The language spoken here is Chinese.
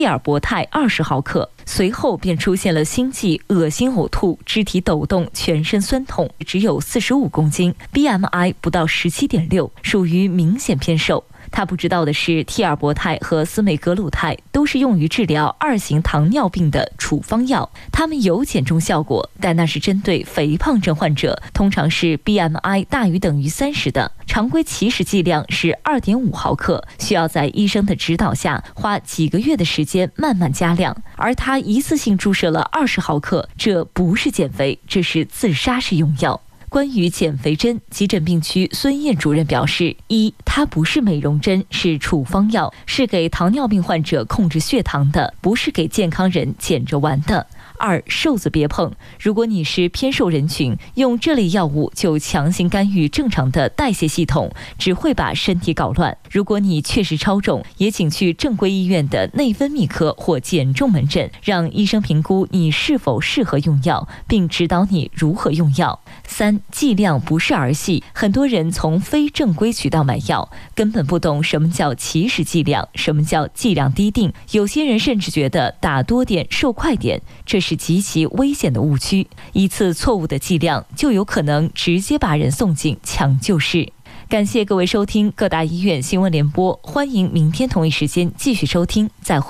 替尔博泰20毫克，随后便出现了心悸、恶心、呕吐、肢体抖动、全身酸痛，只有45公斤 ，BMI 不到17.6，属于明显偏瘦。他不知道的是，替尔博泰和司美格鲁肽都是用于治疗2型糖尿病的处方药，它们有减重效果，但那是针对肥胖症患者，通常是 BMI 大于等于30的。常规起始剂量是2.5毫克，需要在医生的指导下花几个月的时间慢慢加量。而他一次性注射了20毫克，这不是减肥，这是自杀式用药。关于减肥针，急诊病区孙燕主任表示：一，它不是美容针，是处方药，是给糖尿病患者控制血糖的，不是给健康人捡着玩的。二，瘦子别碰，如果你是偏瘦人群，用这类药物就强行干预正常的代谢系统，只会把身体搞乱。如果你确实超重，也请去正规医院的内分泌科或减重门诊，让医生评估你是否适合用药，并指导你如何用药。三，剂量不是儿戏，很多人从非正规渠道买药，根本不懂什么叫起始剂量，什么叫剂量低定，有些人甚至觉得打多点瘦快点，这是极其危险的误区，一次错误的剂量就有可能直接把人送进抢救室。感谢各位收听各大医院新闻联播，欢迎明天同一时间继续收听，再会。